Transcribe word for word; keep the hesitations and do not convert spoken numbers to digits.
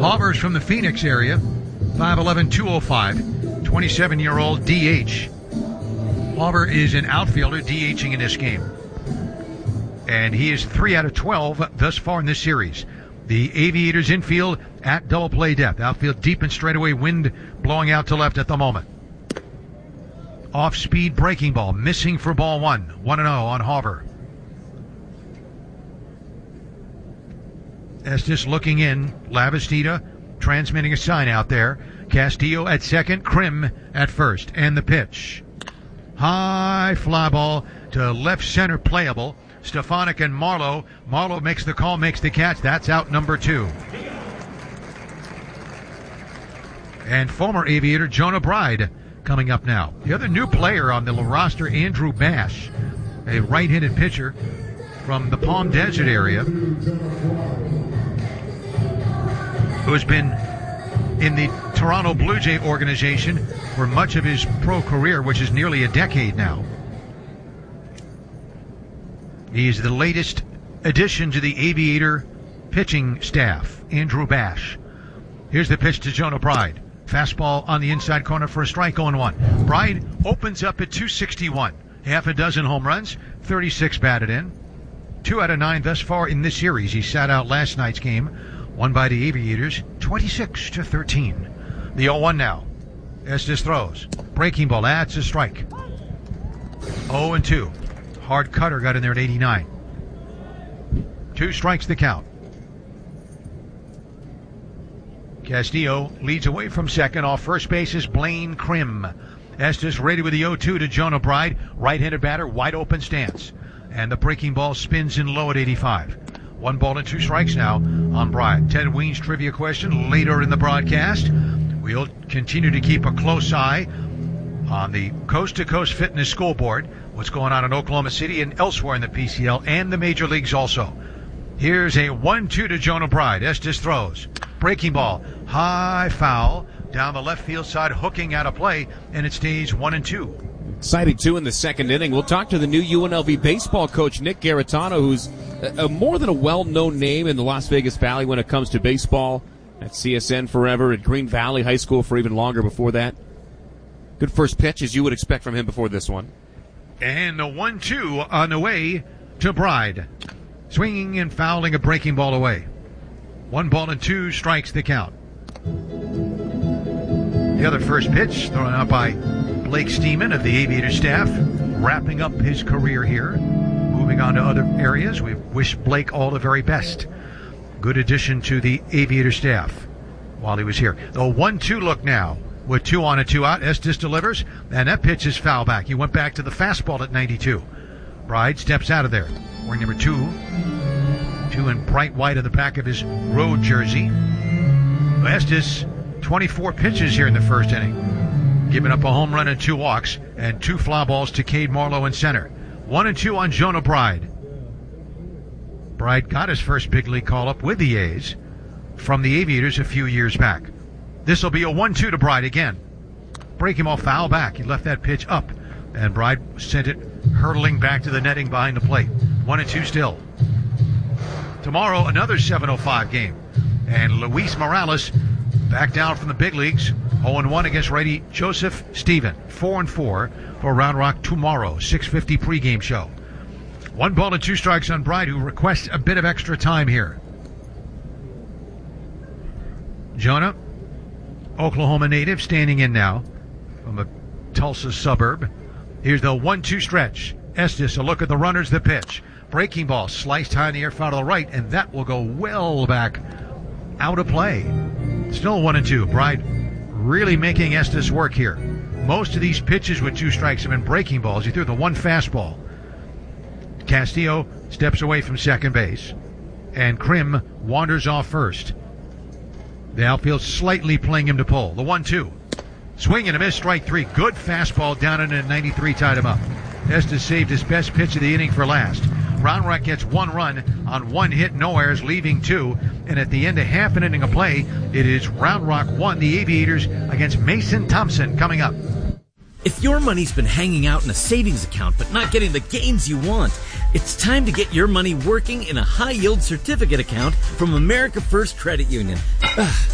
Hauber's from the Phoenix area, five eleven, two oh five, twenty-seven-year-old D H. Hauber is an outfielder DHing in this game. And he is three out of twelve thus far in this series. The Aviators infield at double play depth. Outfield deep and straightaway, wind blowing out to left at the moment. Off-speed breaking ball, missing for ball one. one and oh on Hauber. Estes looking in. Lavastida transmitting a sign out there. Castillo at second. Krim at first. And the pitch. High fly ball to left center, playable. Stefanik and Marlowe. Marlowe makes the call, makes the catch. That's out number two. And former Aviator Jonah Bride coming up now. The other new player on the roster, Andrew Bash, a right-handed pitcher from the Palm Desert area, who has been in the Toronto Blue Jay organization for much of his pro career, which is nearly a decade now. He is the latest addition to the Aviator pitching staff, Andrew Bash. Here's the pitch to Jonah Bride. Fastball on the inside corner for a strike, oh one. Bride opens up at two sixty-one. Half a dozen home runs, thirty-six batted in. Two out of nine thus far in this series. He sat out last night's game, won by the Aviators, twenty-six to thirteen. The oh one now. Estes throws. Breaking ball, that's a strike. oh and two. Hard cutter got in there at eighty-nine. Two strikes the count. Castillo leads away from second. Off first base is Blaine Krim. Estes ready with the oh two to Jonah Bride. Right-handed batter, wide open stance. And the breaking ball spins in low at eighty-five. One ball and two strikes now on Bride. Ted Weens trivia question later in the broadcast. We'll continue to keep a close eye on the Coast to Coast Fitness Scoreboard, what's going on in Oklahoma City and elsewhere in the P C L and the major leagues also. Here's a one two to Jonah Bride. Estes throws. Breaking ball. High foul. Down the left field side, hooking out of play, and it stays one and two. Exciting two in the second inning. We'll talk to the new U N L V baseball coach, Nick Garitano, who's a, a more than a well-known name in the Las Vegas Valley when it comes to baseball. At C S N forever, at Green Valley High School for even longer before that. Good first pitch, as you would expect from him before this one. And the one two on the way to Bride. Swinging and fouling a breaking ball away. One ball and two strikes the count. The other first pitch thrown out by Blake Steeman of the Aviator staff, wrapping up his career here. Moving on to other areas, we wish Blake all the very best. Good addition to the Aviator staff while he was here. The one two look now with two on and two out. Estes delivers, and that pitch is foul back. He went back to the fastball at ninety-two. Bride steps out of there. Wearing number two. Two in bright white on the back of his road jersey. Estes, twenty-four pitches here in the first inning. Giving up a home run and two walks, and two fly balls to Cade Marlowe in center. One and two on Jonah Bride. Bride got his first big league call-up with the A's from the Aviators a few years back. This will be a one two to Bride again. Breaking ball foul back. He left that pitch up, and Bride sent it hurtling back to the netting behind the plate. One and two still. Tomorrow, another seven oh five game. And Luis Morales back down from the big leagues. oh and one against righty Joseph Stephen. four and four for Round Rock tomorrow. six fifty pregame show. One ball and two strikes on Bride, who requests a bit of extra time here. Jonah, Oklahoma native, standing in now from a Tulsa suburb. Here's the one two stretch. Estes, a look at the runners, the pitch. Breaking ball, sliced high in the air, foul to the right, and that will go well back out of play. Still one and two. Bride really making Estes work here. Most of these pitches with two strikes have been breaking balls. He threw the one fastball. Castillo steps away from second base, and Krim wanders off first. The outfield slightly playing him to pull. The one two. Swing and a miss, strike three. Good fastball down in at ninety-three, tied him up. Estes saved his best pitch of the inning for last. Round Rock gets one run on one hit, no errors, leaving two. And at the end of half an inning of play, it is Round Rock one, the Aviators against Mason Thompson coming up. If your money's been hanging out in a savings account but not getting the gains you want, it's time to get your money working in a high-yield certificate account from America First Credit Union. Ugh.